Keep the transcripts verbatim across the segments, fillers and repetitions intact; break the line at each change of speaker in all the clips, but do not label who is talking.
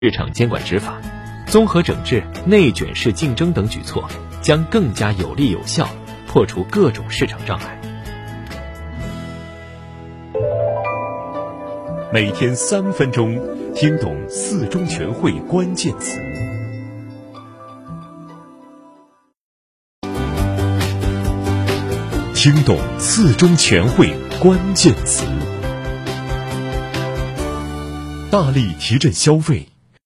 市场监管执法、综合整治、内卷式竞争等举措，将更加有力有效破除各种市场障碍。
每天三分钟，听懂四中全会关键词。听懂四中全会关键词。大力提振消费。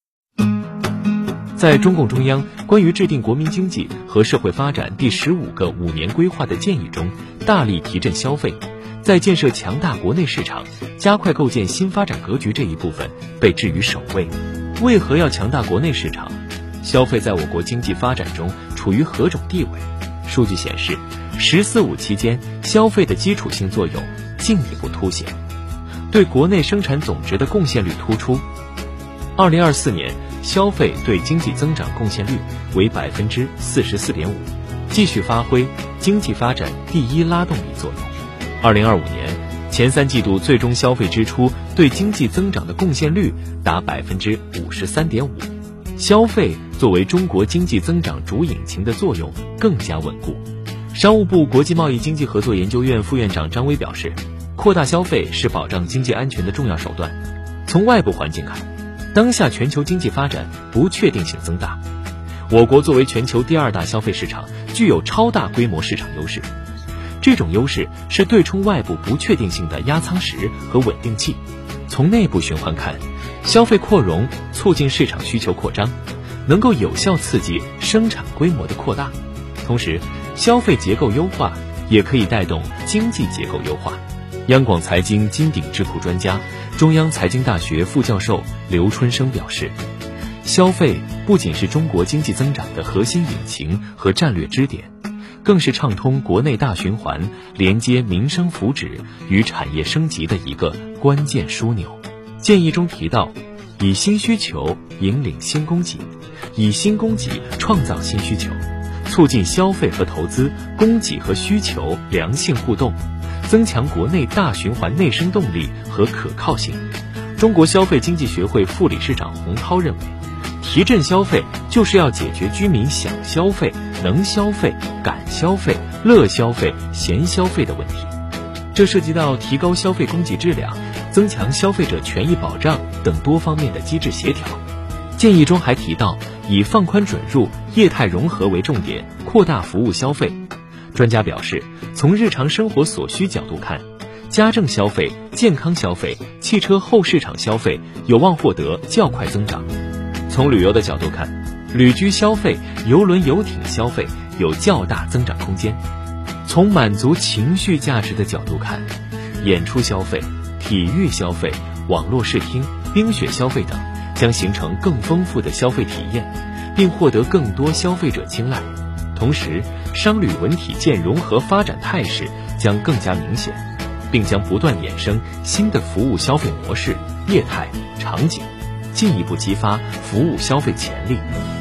在中共中央关于制定国民经济和社会发展第十五个五年规划的建议中，大力提振消费，在建设强大国内市场、加快构建新发展格局这一部分被置于首位。为何要强大国内市场？消费在我国经济发展中处于何种地位？数据显示，十四五期间消费的基础性作用进一步凸显，对国内生产总值的贡献率突出。二零二四年，消费对经济增长贡献率为百分之四十四点五，继续发挥经济发展第一拉动力作用。二零二五年前三季度最终消费支出对经济增长的贡献率达百分之五十三点五，消费作为中国经济增长主引擎的作用更加稳固。商务部国际贸易经济合作研究院副院长张威表示，扩大消费是保障经济安全的重要手段。从外部环境看，当下全球经济发展不确定性增大，我国作为全球第二大消费市场，具有超大规模市场优势。这种优势是对冲外部不确定性的压舱石和稳定器。从内部循环看，消费扩容促进市场需求扩张，能够有效刺激生产规模的扩大。同时，消费结构优化也可以带动经济结构优化。央广财经金鼎智库专家、中央财经大学副教授刘春生表示，消费不仅是中国经济增长的核心引擎和战略支点，更是畅通国内大循环、连接民生福祉与产业升级的一个关键枢纽。建议中提到，以新需求引领新供给，以新供给创造新需求，促进消费和投资、供给和需求良性互动，增强国内大循环内生动力和可靠性。中国消费经济学会副理事长洪涛认为，提振消费就是要解决居民想消费、能消费、敢消费、乐消费、闲消费的问题。这涉及到提高消费供给质量、增强消费者权益保障等多方面的机制协调。建议中还提到，以放宽准入、业态融合为重点，扩大服务消费。专家表示，从日常生活所需角度看，家政消费、健康消费、汽车后市场消费有望获得较快增长。从旅游的角度看，旅居消费、邮轮游艇消费有较大增长空间。从满足情绪价值的角度看，演出消费、体育消费、网络视听、冰雪消费等将形成更丰富的消费体验，并获得更多消费者青睐。同时，商旅文体建融合发展态势将更加明显，并将不断衍生新的服务消费模式、业态、场景，进一步激发服务消费潜力。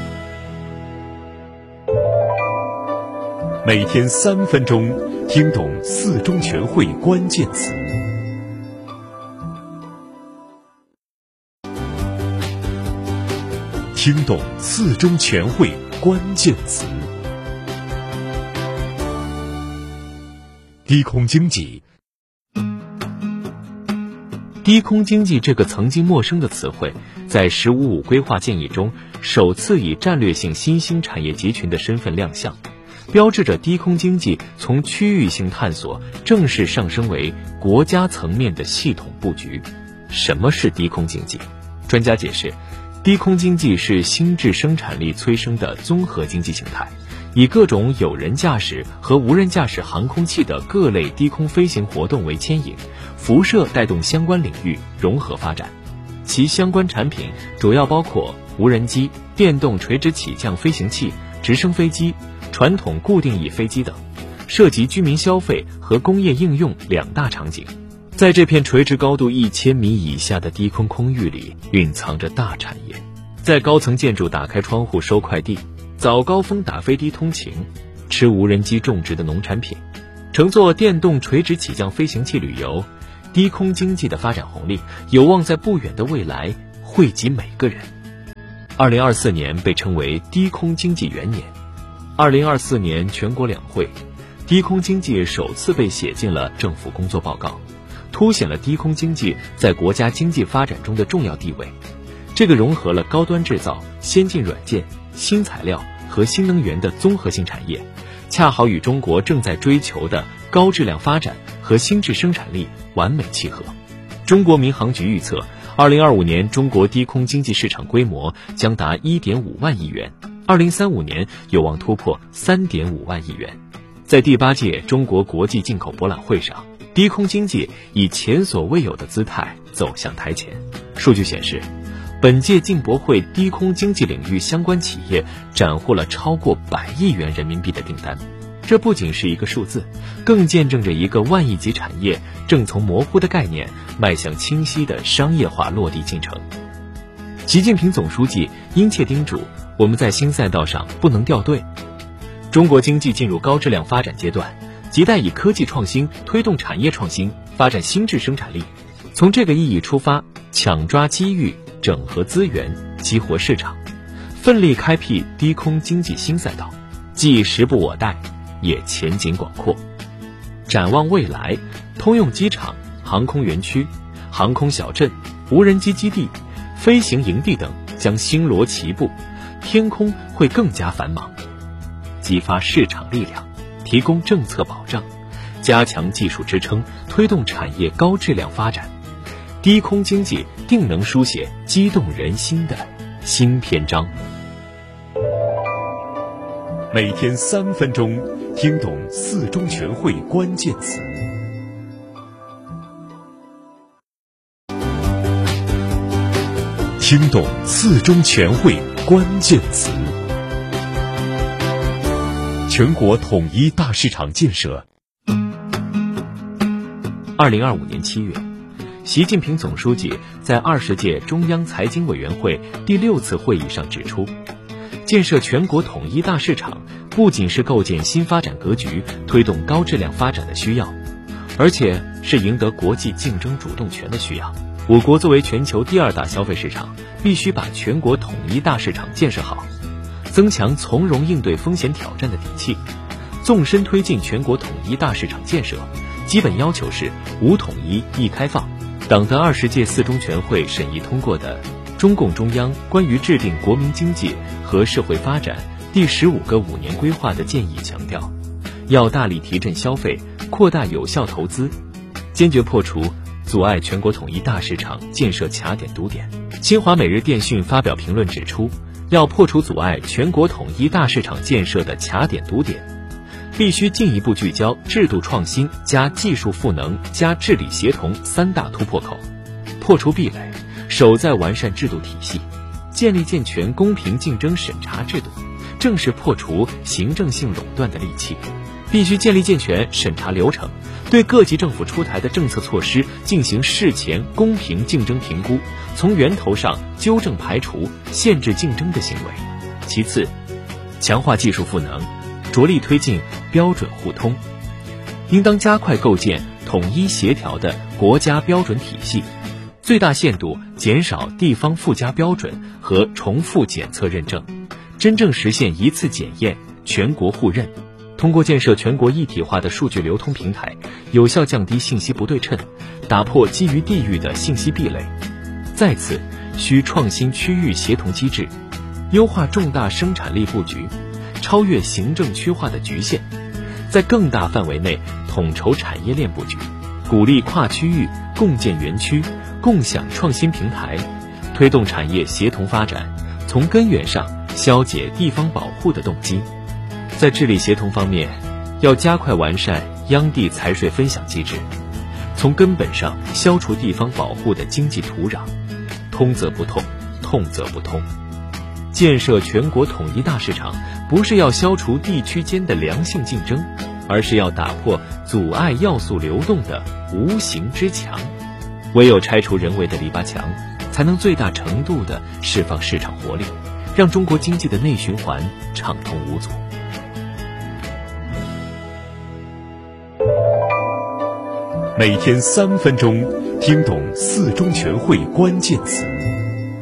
每天三分钟，听懂四中全会关键词。听懂四中全会关键词。低空经济。
低空经济这个曾经陌生的词汇，在“十五五”规划建议中首次以战略性新兴产业集群的身份亮相，标志着低空经济从区域性探索正式上升为国家层面的系统布局。什么是低空经济？专家解释，低空经济是新质生产力催生的综合经济形态，以各种有人驾驶和无人驾驶航空器的各类低空飞行活动为牵引，辐射带动相关领域融合发展。其相关产品主要包括无人机、电动垂直起降飞行器、直升飞机、传统固定翼飞机等，涉及居民消费和工业应用两大场景。在这片垂直高度一千米以下的低空空域里，蕴藏着大产业。在高层建筑打开窗户收快递，早高峰打飞的通勤，吃无人机种植的农产品，乘坐电动垂直起降飞行器旅游，低空经济的发展红利有望在不远的未来惠及每个人。 二零二四年被称为低空经济元年。二零二四年全国两会，低空经济首次被写进了政府工作报告，凸显了低空经济在国家经济发展中的重要地位。这个融合了高端制造、先进软件、新材料和新能源的综合性产业，恰好与中国正在追求的高质量发展和新质生产力完美契合。中国民航局预测，二零二五年中国低空经济市场规模将达 一点五万亿元，二零三五年有望突破 三点五万亿元。在第八届中国国际进口博览会上，低空经济以前所未有的姿态走向台前。数据显示，本届进博会低空经济领域相关企业斩获了超过百亿元人民币的订单。这不仅是一个数字，更见证着一个万亿级产业正从模糊的概念迈向清晰的商业化落地进程。习近平总书记殷切叮嘱，我们在新赛道上不能掉队。中国经济进入高质量发展阶段，亟待以科技创新推动产业创新，发展新质生产力。从这个意义出发，抢抓机遇，整合资源，激活市场，奋力开辟低空经济新赛道，既时不我待，也前景广阔。展望未来，通用机场、航空园区、航空小镇、无人机基地、飞行营地等将星罗棋布，天空会更加繁忙。激发市场力量，提供政策保障，加强技术支撑，推动产业高质量发展，低空经济定能书写激动人心的新篇章。
每天三分钟，听懂四中全会关键词。听懂四中全会关键词。全国统一大市场建设。
二零二五年七月，习近平总书记在二十届中央财经委员会第六次会议上指出，建设全国统一大市场不仅是构建新发展格局、推动高质量发展的需要，而且是赢得国际竞争主动权的需要。我国作为全球第二大消费市场，必须把全国统一大市场建设好，增强从容应对风险挑战的底气，纵深推进全国统一大市场建设。基本要求是五统一一开放。党的二十届四中全会审议通过的中共中央关于制定国民经济和社会发展第十五个五年规划的建议强调，要大力提振消费，扩大有效投资，坚决破除阻碍全国统一大市场建设卡点堵点。新华每日电讯发表评论指出，要破除阻碍全国统一大市场建设的卡点堵点，必须进一步聚焦制度创新加技术赋能加治理协同三大突破口，破除壁垒，守在完善制度体系，建立健全公平竞争审查制度，正是破除行政性垄断的利器。必须建立健全审查流程，对各级政府出台的政策措施进行事前公平竞争评估，从源头上纠正排除限制竞争的行为。其次，强化技术赋能，着力推进标准互通，应当加快构建统一协调的国家标准体系，最大限度减少地方附加标准和重复检测认证，真正实现一次检验、全国互认。通过建设全国一体化的数据流通平台，有效降低信息不对称，打破基于地域的信息壁垒。再次，需创新区域协同机制，优化重大生产力布局，超越行政区划的局限，在更大范围内统筹产业链布局，鼓励跨区域共建园区，共享创新平台，推动产业协同发展，从根源上消解地方保护的动机。在治理协同方面，要加快完善央地财税分享机制，从根本上消除地方保护的经济土壤，通则不痛，痛则不通。建设全国统一大市场，不是要消除地区间的良性竞争，而是要打破阻碍要素流动的无形之墙。唯有拆除人为的篱笆墙，才能最大程度地释放市场活力，让中国经济的内循环畅通无阻。
每天三分钟，听懂四中全会关键词。